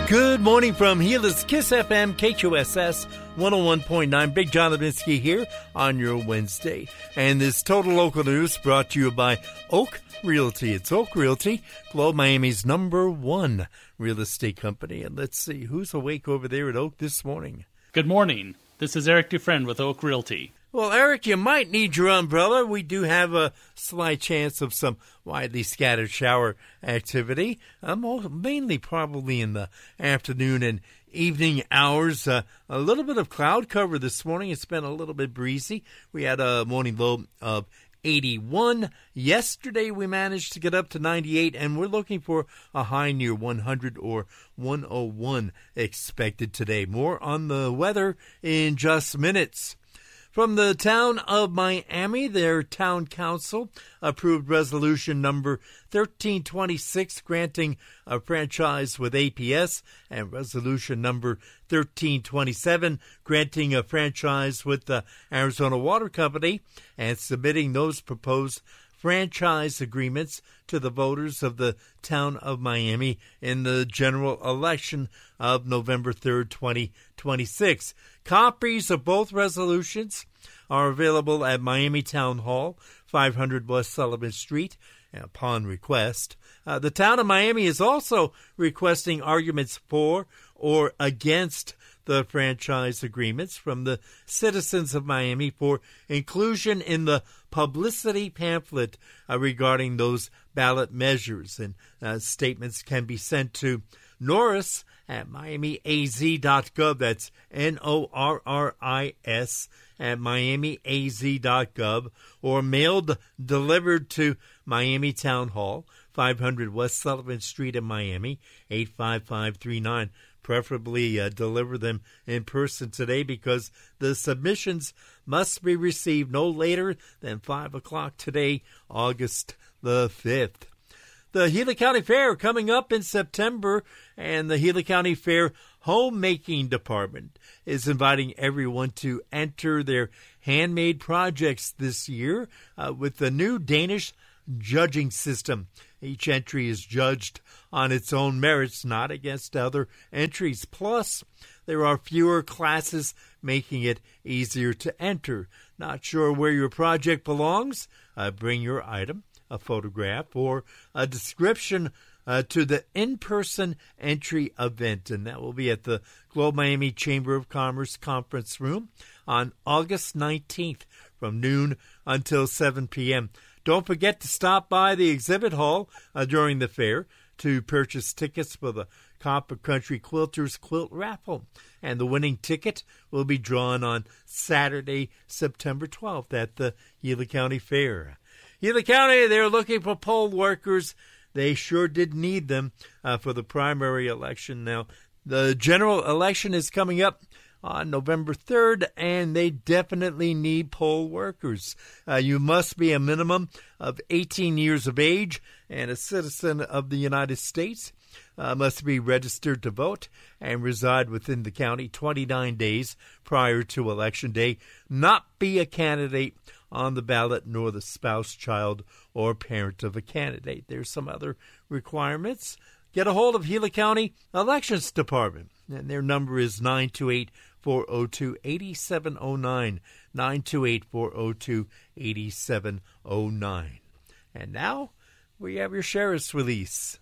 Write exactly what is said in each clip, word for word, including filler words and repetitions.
Good morning from Gila Kiss F M, K Q S S one oh one point nine. Big John Levinsky here on your Wednesday. And this Total Local News brought to you by Oak Realty. It's Oak Realty, Globe Miami's number one real estate company. And let's see, who's awake over there at Oak this morning? Good morning. This is Eric Dufresne with Oak Realty. Well, Eric, you might need your umbrella. We do have a slight chance of some widely scattered shower activity, uh, mainly probably in the afternoon and evening hours. Uh, a little bit of cloud cover this morning. It's been a little bit breezy. We had a morning low of eighty-one. Yesterday we managed to get up to ninety-eight, and we're looking for a high near one hundred or one oh one expected today. More on the weather in just minutes. From the town of Miami, their town council approved resolution number thirteen twenty-six granting a franchise with A P S, and resolution number thirteen twenty-seven granting a franchise with the Arizona Water Company, and submitting those proposed franchise agreements to the voters of the town of Miami in the general election of November third, twenty twenty-six. Copies of both resolutions are available at Miami Town Hall, five hundred West Sullivan Street, upon request. Uh, the town of Miami is also requesting arguments for or against the franchise agreements from the citizens of Miami for inclusion in the publicity pamphlet uh, regarding those ballot measures. And uh, statements can be sent to Norris at miami a z dot gov. That's N O R R I S at miami a z dot gov, or mailed delivered to Miami Town Hall, five hundred West Sullivan Street in Miami, eight five five three nine. Preferably uh, deliver them in person today, because the submissions must be received no later than five o'clock today, August the fifth. The Gila County Fair coming up in September, and the Gila County Fair Homemaking Department is inviting everyone to enter their handmade projects this year uh, with the new Danish judging system. Each entry is judged on its own merits, not against other entries. Plus, there are fewer classes, making it easier to enter. Not sure where your project belongs? Uh, bring your item, a photograph, or a description uh, to the in-person entry event, and that will be at the Globe Miami Chamber of Commerce Conference Room on August nineteenth from noon until seven p.m. Don't forget to stop by the exhibit hall uh, during the fair to purchase tickets for the Copper Country Quilters Quilt Raffle. And the winning ticket will be drawn on Saturday, September twelfth at the Gila County Fair. Gila County, they're looking for poll workers. They sure did need them uh, for the primary election. Now, the general election is coming up on November third, and they definitely need poll workers. Uh, you must be a minimum of eighteen years of age and a citizen of the United States. Uh, must be registered to vote and reside within the county twenty-nine days prior to Election Day. Not be a candidate on the ballot, nor the spouse, child, or parent of a candidate. There's some other requirements. Get a hold of Gila County Elections Department, and their number is nine two eight, four oh two, eight seven oh nine, nine two eight, four oh two, eight seven oh nine. And now we have your sheriff's release.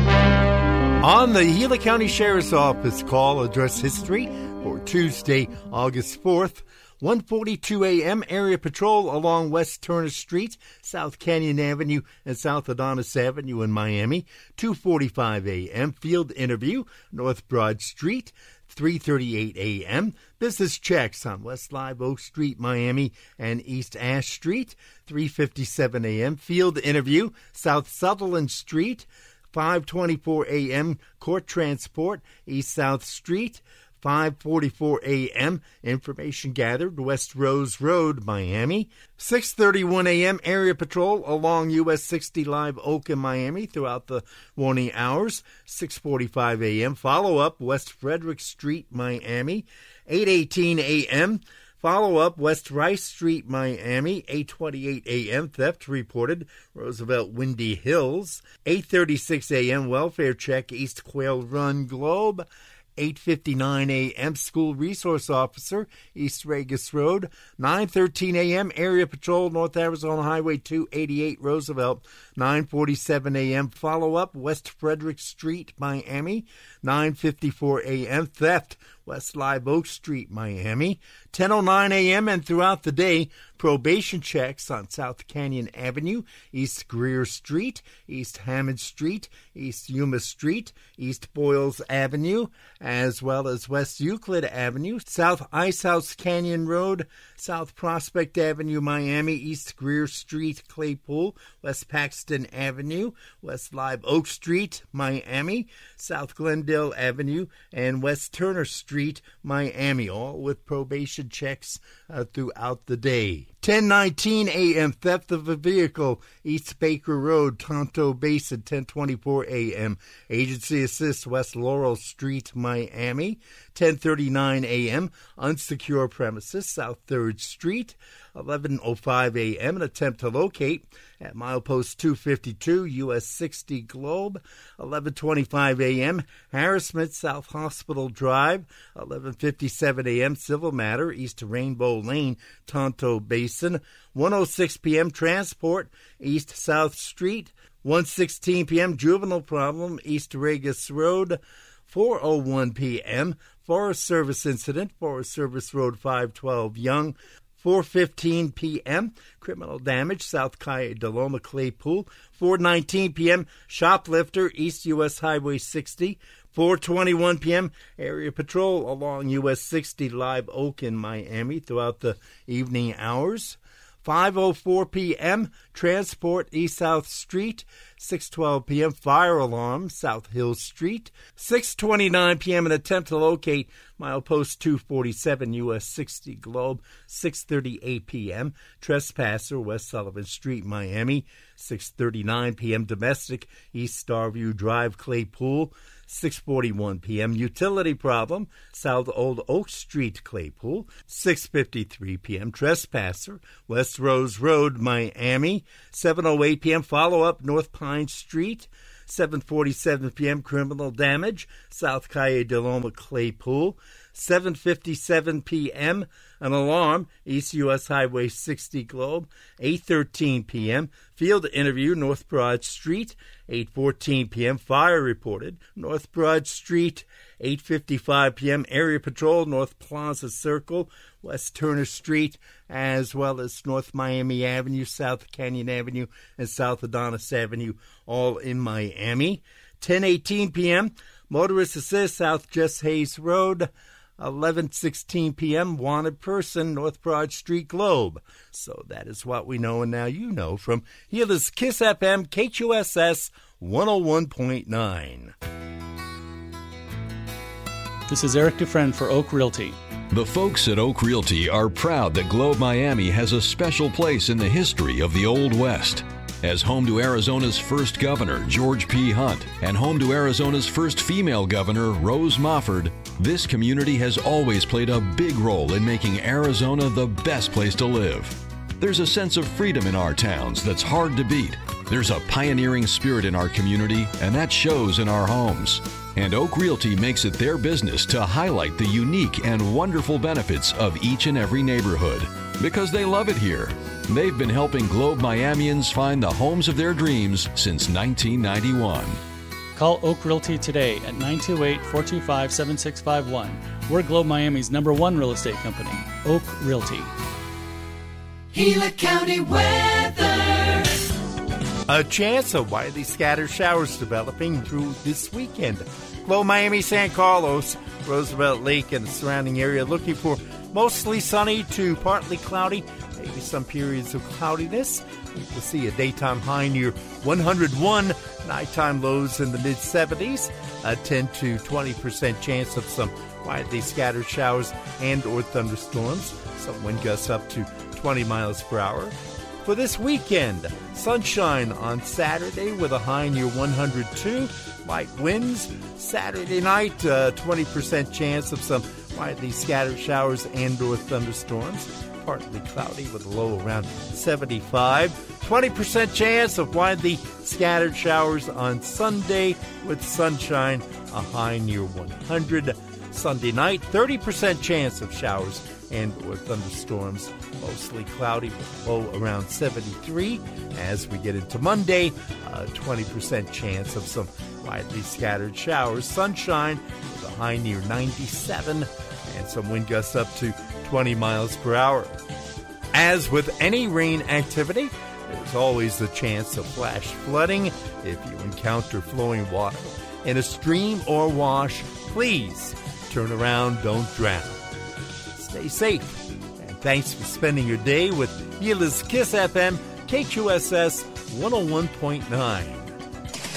On the Gila County Sheriff's Office call address history for Tuesday, August fourth, one forty-two a.m. area patrol along West Turner Street, South Canyon Avenue, and South Adonis Avenue in Miami. two forty-five a.m. field interview, North Broad Street. three thirty-eight a.m. business checks on West Live Oak Street, Miami, and East Ash Street. three fifty-seven a.m. field interview, South Sutherland Street. five twenty-four a.m. court transport, East South Street. five forty-four a.m. information gathered, West Rose Road, Miami. six thirty-one a.m. area patrol along U S sixty Live Oak in Miami throughout the morning hours. six forty-five a.m. follow-up, West Frederick Street, Miami. eight eighteen a.m. Follow up, West Rice Street, Miami, eight twenty-eight a.m. theft reported, Roosevelt Windy Hills. eight thirty-six a.m. welfare check, East Quail Run, Globe. eight fifty-nine a.m. school resource officer, East Regis Road. nine thirteen a.m. area patrol, North Arizona Highway two eighty-eight, Roosevelt. nine forty-seven a.m. follow-up, West Frederick Street, Miami. nine fifty-four a.m. theft, West Live Oak Street, Miami. ten oh nine a.m. and throughout the day, probation checks on South Canyon Avenue, East Greer Street, East Hammond Street, East Yuma Street, East Boyles Avenue, as well as West Euclid Avenue, South Icehouse Canyon Road, South Prospect Avenue, Miami, East Greer Street, Claypool, West Paxton Avenue, West Live Oak Street, Miami, South Glendale Avenue, and West Turner Street, Miami, all with probation checks uh, throughout the day. ten nineteen a.m. theft of a vehicle, East Baker Road, Tonto Basin. ten twenty-four a.m. agency assist, West Laurel Street, Miami. ten thirty-nine a.m. unsecure premises, South third Street. eleven oh five a.m. an attempt to locate at milepost two fifty-two, U S sixty Globe. eleven twenty-five a.m. harassment, South Hospital Drive. eleven fifty-seven a.m. civil matter, East Rainbow Lane, Tonto Basin. one oh six p.m. transport, East South Street. one sixteen p.m. juvenile problem, East Regis Road. four oh one p.m. Forest Service incident, Forest Service Road five twelve Young. four fifteen p.m. criminal damage, South Calle de Loma, Claypool. four nineteen p.m. shoplifter, East U S Highway sixty. four twenty-one p.m. area patrol along U S sixty, Live Oak in Miami throughout the evening hours. five oh four p.m. transport, East South Street. six twelve p.m. fire alarm, South Hill Street. six twenty-nine p.m. an attempt to locate milepost two forty-seven, U S sixty Globe. six thirty-eight p.m. trespasser, West Sullivan Street, Miami. six thirty-nine p.m. domestic, East Starview Drive, Claypool. six forty-one p.m. utility problem, South Old Oak Street, Claypool. six fifty-three p.m. trespasser, West Rose Road, Miami. seven oh eight p.m. follow-up, North Pine Street. seven forty-seven p.m. criminal damage, South Calle de Loma, Claypool. seven fifty-seven p.m. an alarm, East U S Highway sixty Globe. eight thirteen p.m. field interview, North Broad Street. eight fourteen p.m. fire reported, North Broad Street. eight fifty-five p.m. area patrol, North Plaza Circle, West Turner Street, as well as North Miami Avenue, South Canyon Avenue, and South Adonis Avenue, all in Miami. ten eighteen p.m. motorist assist, South Jess Hayes Road. eleven sixteen p.m. wanted person, North Broad Street, Globe. So that is what we know, and now you know from here is Kiss F M, K Q S S one oh one point nine. This is Eric Dufresne for Oak Realty. The folks at Oak Realty are proud that Globe Miami has a special place in the history of the Old West. As home to Arizona's first governor, George P. Hunt, and home to Arizona's first female governor, Rose Mofford, this community has always played a big role in making Arizona the best place to live. There's a sense of freedom in our towns that's hard to beat. There's a pioneering spirit in our community, and that shows in our homes. And Oak Realty makes it their business to highlight the unique and wonderful benefits of each and every neighborhood, because they love it here. They've been helping Globe Miamians find the homes of their dreams since nineteen ninety-one. Call Oak Realty today at nine two eight, four two five, seven six five one. We're Globe Miami's number one real estate company, Oak Realty. Gila County weather. A chance of widely scattered showers developing through this weekend. Globe Miami, San Carlos, Roosevelt Lake, and the surrounding area looking for mostly sunny to partly cloudy, maybe some periods of cloudiness. We'll see a daytime high near one hundred one, nighttime lows in the mid seventies, a ten to twenty percent chance of some widely scattered showers and or thunderstorms, some wind gusts up to twenty miles per hour. For this weekend, sunshine on Saturday with a high near one hundred two, light winds. Saturday night, uh, twenty percent chance of some widely scattered showers and or thunderstorms. Partly cloudy with a low around seventy-five. twenty percent chance of widely scattered showers on Sunday with sunshine, a high near one hundred. Sunday night, thirty percent chance of showers and or thunderstorms, mostly cloudy with a low around seventy-three. As we get into Monday, a twenty percent chance of some widely scattered showers, sunshine with a high near ninety-seven, and some wind gusts up to twenty miles per hour. As with any rain activity, there's always the chance of flash flooding. If you encounter flowing water in a stream or wash, please turn around, don't drown. Stay safe, and thanks for spending your day with Gila's Kiss F M, K Q S S one oh one point nine.